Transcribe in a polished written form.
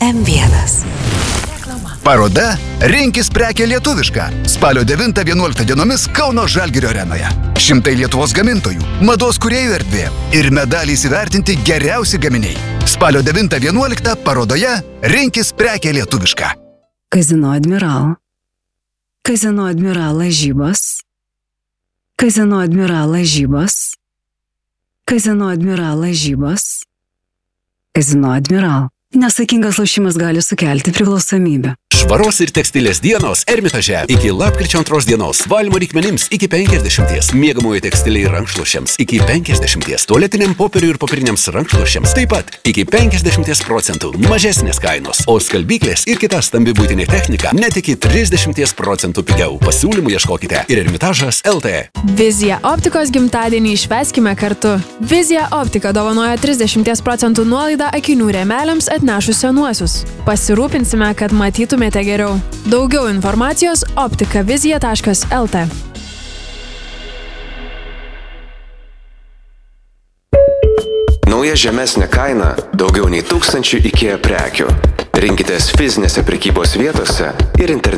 M1. Paroda Rinkis prekė lietuviška. Spalio 9-11 dienomis Kauno Žalgirio arenoje. 100 Lietuvos gamintojų, mados kūrėjų erdvė ir medaliai įsivertinti geriausi gaminiai. Spalio 9-11 parodoje Rinkis prekė lietuviška. Kazino Admiral. Kazino Admiral lažybos. Kazino Admiral lažybos. Kazino Admiral lažybos. Kazino Admiral. Nesaikingas lošimas gali sukelti priklausomybę. Švaros ir tekstilės dienos Ermitaže iki lapkričio 2 dienos. Valymo reikmenims iki 50, miegamojo tekstiliai rankšluosčiams iki 50, tualetiniam popieriui ir popieriniams rankšluosčiams taip pat iki 50% mažesnės kainos, o skalbyklės ir kita stambi buitinė technika net iki 30% pigiau. Pasiūlymų ieškokite ir Ermitažas LT. Vizija optikos gimtadienį švęskime kartu. Vizija optika dovanoja 30% nuolaidą akinių rėmeliams atnešus senuosius. Pasirūpinsime, kad matytumėte geriau. Daugiau informacijos optikavizija.lt. Nauja žemesnė kaina daugiau nei 1000 IKEA prekių. Rinkitės fizinėse prekybos vietose ir internete.